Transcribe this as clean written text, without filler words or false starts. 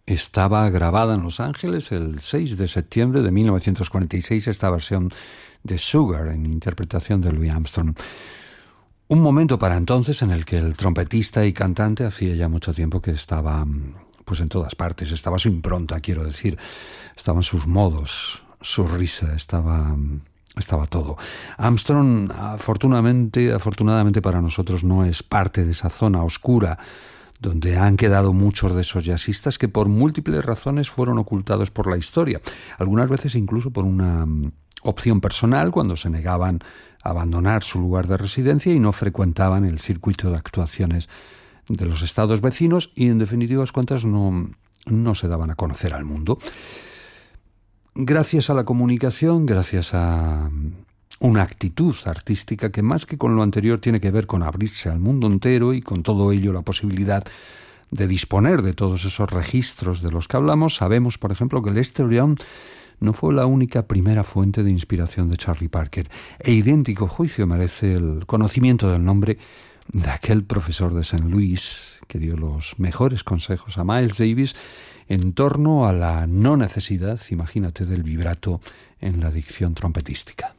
estaba grabada en Los Ángeles el 6 de septiembre de 1946, esta versión de Sugar en interpretación de Louis Armstrong. Un momento para entonces en el que el trompetista y cantante hacía ya mucho tiempo que estaba pues en todas partes, estaba su impronta, quiero decir, estaban sus modos, su risa, estaba todo. Armstrong, afortunadamente para nosotros, no es parte de esa zona oscura donde han quedado muchos de esos jazzistas que por múltiples razones fueron ocultados por la historia, algunas veces incluso por una opción personal, cuando se negaban a abandonar su lugar de residencia y no frecuentaban el circuito de actuaciones de los estados vecinos y, en definitivas cuentas, no se daban a conocer al mundo. Gracias a la comunicación, gracias a una actitud artística que más que con lo anterior tiene que ver con abrirse al mundo entero y con todo ello la posibilidad de disponer de todos esos registros de los que hablamos, sabemos, por ejemplo, que Lester Young no fue la única primera fuente de inspiración de Charlie Parker, e idéntico juicio merece el conocimiento del nombre de aquel profesor de St. Louis que dio los mejores consejos a Miles Davis en torno a la no necesidad, imagínate, del vibrato en la dicción trompetística.